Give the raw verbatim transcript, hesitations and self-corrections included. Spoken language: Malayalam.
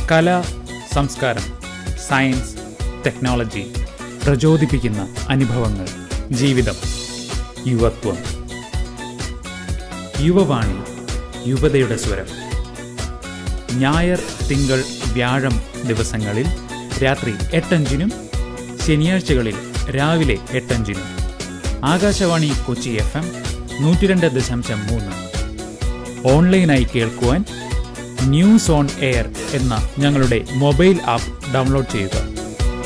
കല, സംസ്കാരം, സയൻസ്, ടെക്നോളജി, പ്രചോദിപ്പിക്കുന്ന അനുഭവങ്ങൾ, ജീവിതം, യുവത്വം. യുവവാണി, യുവതയുടെ സ്വരം. ഞായർ, തിങ്കൾ, വ്യാഴം ദിവസങ്ങളിൽ രാത്രി എട്ടഞ്ചിനും ശനിയാഴ്ചകളിൽ രാവിലെ എട്ടഞ്ചിനും ആകാശവാണി കൊച്ചി എഫ് എം നൂറ്റി രണ്ട് ദശാംശം മൂന്ന്. ഓൺലൈനായി കേൾക്കുവാൻ ന്യൂസ് ഓൺ എയർ എന്ന ഞങ്ങളുടെ മൊബൈൽ ആപ്പ് ഡൗൺലോഡ് ചെയ്യുക.